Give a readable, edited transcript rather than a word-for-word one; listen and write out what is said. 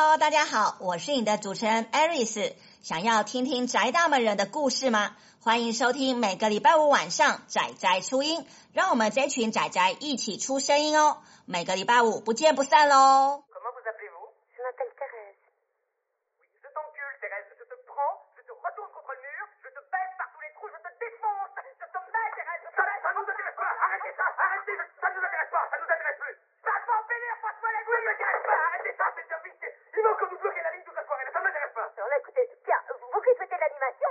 Hello，大家好，我是你的主持人 Aris。想要听听宅大们人的故事吗？欢迎收听每个礼拜五晚上宅宅出音，让我们这群宅宅一起出声音哦。每个礼拜五不见不散喽。 Comment vous appelez-vous? Je m'appelle Thérèse. Oui, je t'encule, Thérèse. Je te prends, je te retourne contre le mur, je te baisse par tous les trous, je te défonce. Je te mets, Thérèse. Ça nous intéresse pas. Arrêtez ça. Arrêtez. Ça ne nous intéresse pas. Ça nous